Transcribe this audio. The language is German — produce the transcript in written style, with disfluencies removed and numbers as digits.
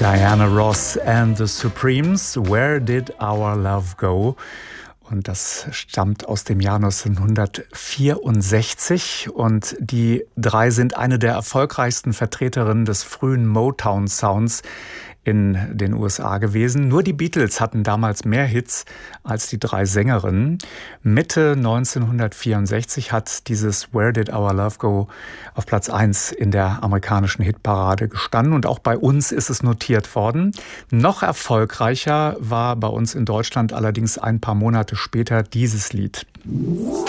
Diana Ross and the Supremes, Where Did Our Love Go? Und das stammt aus dem Jahr 1964. Und die drei sind eine der erfolgreichsten Vertreterinnen des frühen Motown-Sounds in den USA gewesen. Nur die Beatles hatten damals mehr Hits als die drei Sängerinnen. Mitte 1964 hat dieses Where Did Our Love Go auf Platz 1 in der amerikanischen Hitparade gestanden. Und auch bei uns ist es notiert worden. Noch erfolgreicher war bei uns in Deutschland allerdings ein paar Monate später dieses Lied.